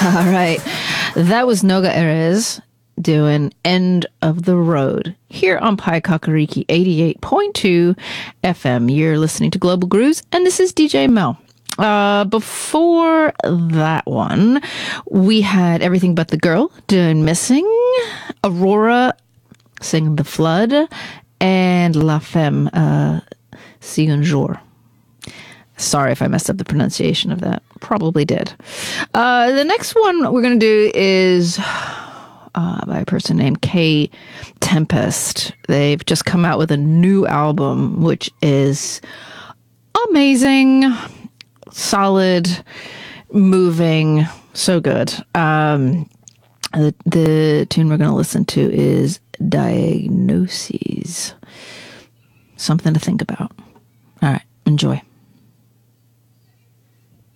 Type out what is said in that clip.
All right. That was Noga Erez doing End of the Road here on Pi Kakariki 88.2 FM. You're listening to Global Grooves, and this is DJ Mel. Before that one, we had Everything But the Girl doing Missing, Aurora singing The Flood, and La Femme, Si un jour. Sorry if I messed up the pronunciation of that. Probably did. The next one we're going to do is by a person named K Tempest. They've just come out with a new album, which is amazing, solid, moving, so good. The tune we're going to listen to is Diagnoses. Something to think about. All right, enjoy.